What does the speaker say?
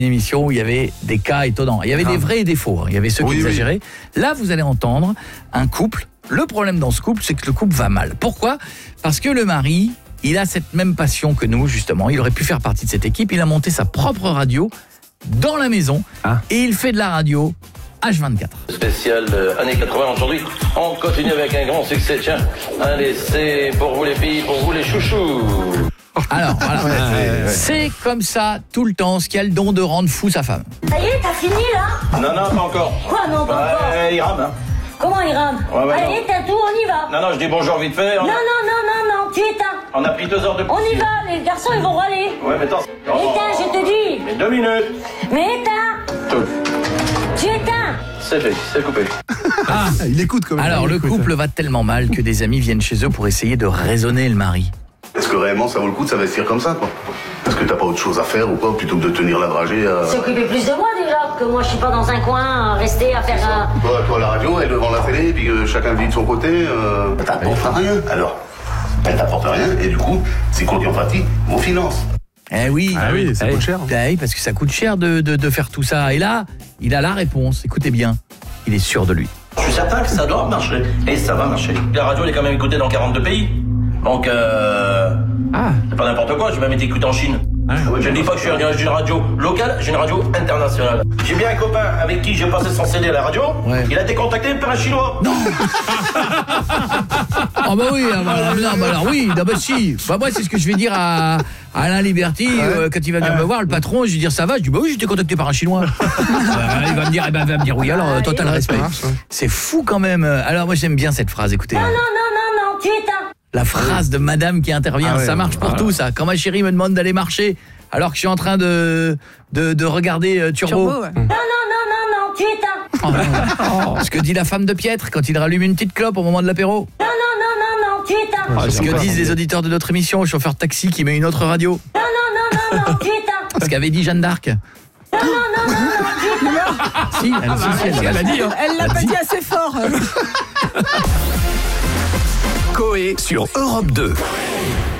Une émission où il y avait des cas étonnants. Il y avait des vrais et des faux. Il y avait ceux qui exagéraient. Là, vous allez entendre un couple. Le problème dans ce couple, c'est que le couple va mal. Pourquoi ? Parce que le mari, il a cette même passion que nous, justement. Il aurait pu faire partie de cette équipe. Il a monté sa propre radio dans la maison. Et il fait de la radio H24. Spécial années 80 aujourd'hui. On continue avec un grand succès. Tiens, allez, c'est pour vous les filles, pour vous les chouchous. Alors, voilà. C'est comme ça tout le temps, ce qui a le don de rendre fou sa femme. Ça y est, t'as fini là ? Non, pas encore. Quoi, non, pas encore ? Il rame, hein. Comment il rame ? Allez, éteins tout, on y va. Non, je dis bonjour vite fait. Non, tu éteins. On a pris 2 heures de plus. On y va, les garçons, ils vont râler. Ouais, mais attends. Éteins, je te dis. Mais 2 minutes. Mais éteins. Tout. Tu éteins. C'est fait, c'est coupé. Il écoute quand même. Alors, le couple va tellement mal que des amis viennent chez eux pour essayer de raisonner le mari. Est-ce que réellement ça vaut le coup de s'investir comme ça, quoi ? Est-ce que t'as pas autre chose à faire ou quoi, plutôt que de tenir la dragée à... S'occuper plus de moi déjà, que moi je suis pas dans un coin, rester à faire un... Toi, la radio, elle devant la télé, puis chacun vit de son côté, t'apportes rien. Alors, elle t'apporte rien, et du coup, c'est contrepartie, on finance. Eh oui, ça coûte cher. Oui, parce que ça coûte cher de faire tout ça. Et là, il a la réponse. Écoutez bien, il est sûr de lui. Je suis certain que ça doit marcher. Et ça va marcher. La radio, elle est quand même écoutée dans 42 pays. Donc, c'est pas n'importe quoi. J'ai même été écouté en Chine. Je ne dis pas que j'ai une radio locale, j'ai une radio internationale. J'ai bien un copain avec qui j'ai passé son CD à la radio. Il a été contacté par un Chinois. Non. Ah bah oui, si. Bah moi c'est ce que je vais dire à Alain Liberty quand il va venir me voir, le patron, je vais dire ça va, je dis bah oui, j'étais contacté par un Chinois. Il va me dire oui, alors total respect. C'est fou quand même. Alors moi j'aime bien cette phrase, écoutez. Non, tu éteins. La phrase de madame qui intervient, ça marche pour tout ça. Quand ma chérie me demande d'aller marcher alors que je suis en train de regarder Turbo. Non, tu éteins. Ce que dit la femme de Pietre quand il rallume une petite clope au moment de l'apéro. Non, tu éteins. Ce que disent les auditeurs de notre émission, le chauffeur de taxi qui met une autre radio. Non, tu éteins. Ce qu'avait dit Jeanne d'Arc. Non, tu éteins. Si, elle l'a dit. Elle l'a pas dit assez fort. Coé sur Europe 2.